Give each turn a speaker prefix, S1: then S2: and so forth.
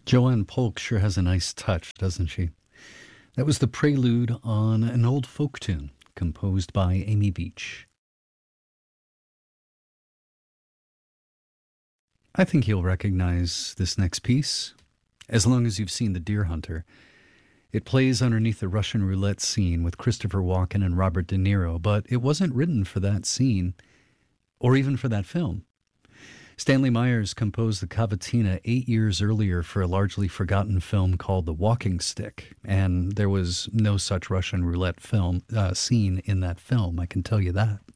S1: Joanne Polk sure has a nice touch, doesn't she? That was the prelude on an old folk tune composed by Amy Beach. I think you'll recognize this next piece, as long as you've seen The Deer Hunter. It plays underneath the Russian roulette scene with Christopher Walken and Robert De Niro, but it wasn't written for that scene, or even for that film. Stanley Myers composed the cavatina 8 years earlier for a largely forgotten film called The Walking Stick, and there was no such Russian roulette scene in that film, I can tell you that.